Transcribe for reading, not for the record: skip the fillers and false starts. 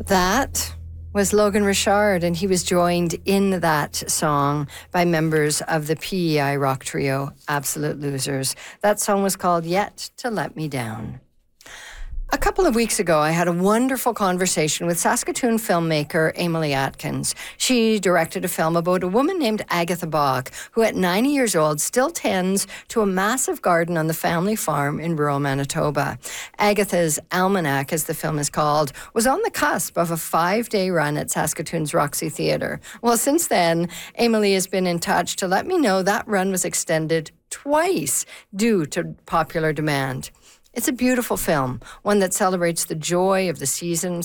That was Logan Richard, and he was joined in that song by members of the PEI rock trio, Absolute Losers. That song was called Yet to Let Me Down. A couple of weeks ago, I had a wonderful conversation with Saskatoon filmmaker Emily Atkins. She directed a film about a woman named Agatha Bach, who at 90 years old still tends to a massive garden on the family farm in rural Manitoba. Agatha's Almanac, as the film is called, was on the cusp of a 5-day run at Saskatoon's Roxy Theatre. Well, since then, Emily has been in touch to let me know that run was extended twice due to popular demand. It's a beautiful film, one that celebrates the joy of the seasons,